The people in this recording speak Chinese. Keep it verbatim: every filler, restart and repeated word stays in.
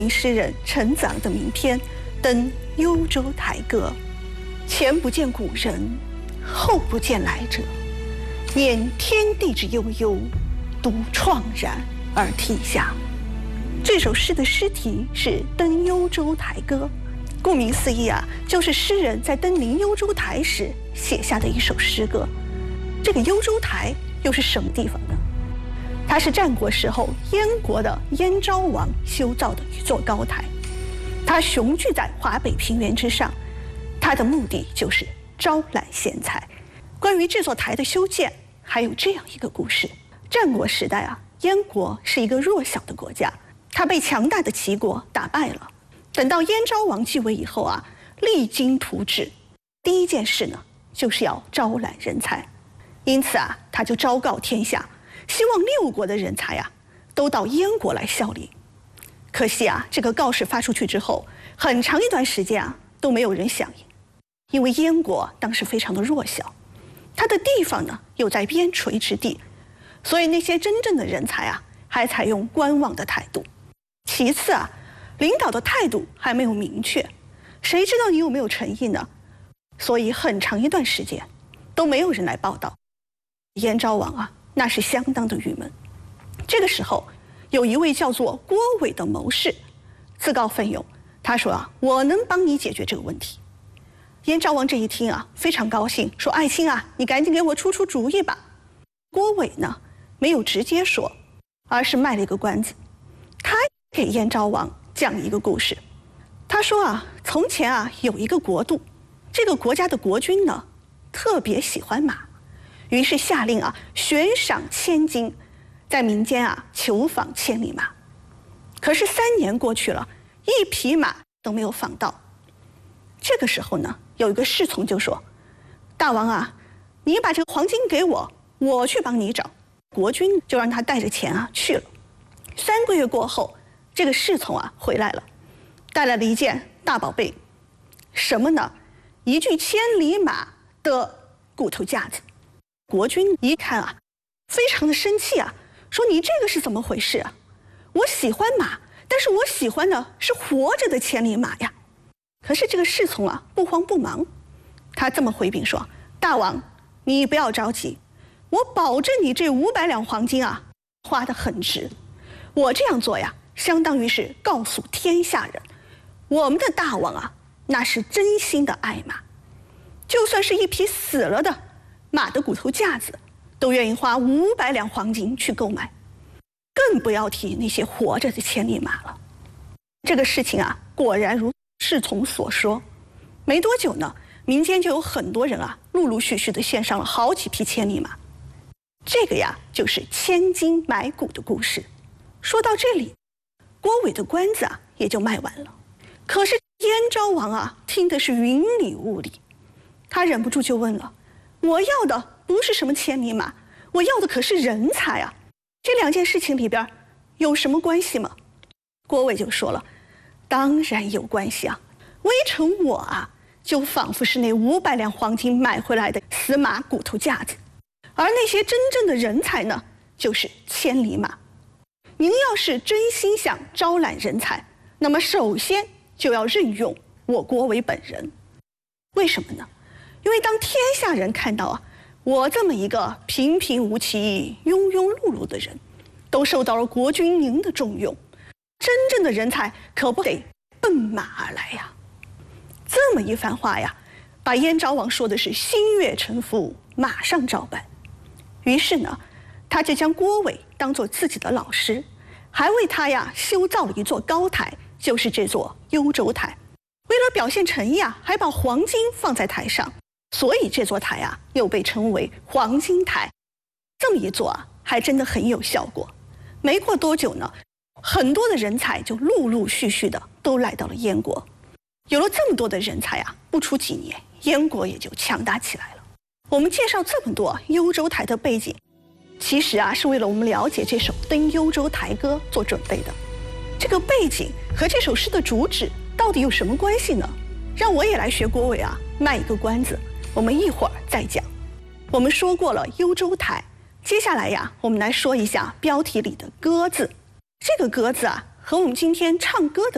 诗人陈子昂的名篇《登幽州台歌》：前不见古人，后不见来者。念天地之悠悠，独怆然而涕下。这首诗的诗题是《登幽州台歌》，顾名思义啊，就是诗人在登临幽州台时写下的一首诗歌。这个幽州台又是什么地方呢？它是战国时候燕国的燕昭王修造的一座高台，它雄踞在华北平原之上，它的目的就是招揽贤才。关于这座台的修建，还有这样一个故事：战国时代啊，燕国是一个弱小的国家，它被强大的齐国打败了。等到燕昭王继位以后啊，励精图治，第一件事呢，就是要招揽人才。因此啊，他就昭告天下，希望六国的人才啊，都到燕国来效力。可惜啊，这个告示发出去之后，很长一段时间啊，都没有人响应，因为燕国当时非常的弱小，它的地方呢又在边陲之地，所以那些真正的人才啊，还采用观望的态度。其次啊，领导的态度还没有明确，谁知道你有没有诚意呢？所以很长一段时间都没有人来报道。燕昭王啊，那是相当的郁闷。这个时候，有一位叫做郭伟的谋士自告奋勇，他说啊，我能帮你解决这个问题。燕昭王这一听啊，非常高兴，说爱卿啊，你赶紧给我出出主意吧。郭伟呢，没有直接说，而是卖了一个关子。他给燕昭王讲一个故事。他说啊，从前啊，有一个国度，这个国家的国君呢，特别喜欢马，于是下令啊，悬赏千金，在民间啊求访千里马。可是三年过去了，一匹马都没有访到。这个时候呢，有一个侍从就说：“大王啊，你把这个黄金给我，我去帮你找。”国君就让他带着钱啊去了。三个月过后，这个侍从啊回来了，带来了一件大宝贝，什么呢？一具千里马的骨头架子。国君一看啊，非常的生气啊，说：“你这个是怎么回事啊？我喜欢马，但是我喜欢的是活着的千里马呀。”可是这个侍从啊，不慌不忙，他这么回禀说：“大王，你不要着急，我保证你这五百两黄金啊，花得很值。我这样做呀，相当于是告诉天下人，我们的大王啊，那是真心的爱马，就算是一匹死了的马的骨头架子，都愿意花五百两黄金去购买，更不要提那些活着的千里马了。”这个事情啊，果然如侍从所说，没多久呢，民间就有很多人啊，陆陆续续的献上了好几匹千里马。这个呀，就是千金买骨的故事。说到这里，郭伟的关子啊，也就卖完了。可是燕昭王啊，听的是云里雾里，他忍不住就问了：“我要的不是什么千里马，我要的可是人才啊！这两件事情里边有什么关系吗？”郭伟就说了：“当然有关系啊！微臣我啊，就仿佛是那五百两黄金买回来的死马骨头架子，而那些真正的人才呢，就是千里马。您要是真心想招揽人才，那么首先就要任用我郭伟本人。为什么呢？因为当天下人看到啊，我这么一个平平无奇、庸庸碌碌的人，都受到了国君您的重用，真正的人才可不得奔马而来呀。”这么一番话呀，把燕昭王说的是心悦诚服，马上照办。于是呢，他就将郭伟当作自己的老师，还为他呀修造了一座高台，就是这座幽州台。为了表现诚意啊，还把黄金放在台上，所以这座台啊又被称为黄金台。这么一做啊，还真的很有效果。没过多久呢，很多的人才就陆陆续续的都来到了燕国。有了这么多的人才啊，不出几年，燕国也就强大起来了。我们介绍这么多幽州台的背景，其实啊是为了我们了解这首《登幽州台歌》做准备的。这个背景和这首诗的主旨到底有什么关系呢？让我也来学郭伟啊，卖一个关子，我们一会儿再讲。我们说过了幽州台，接下来呀，我们来说一下标题里的歌字。这个歌字啊，和我们今天唱歌的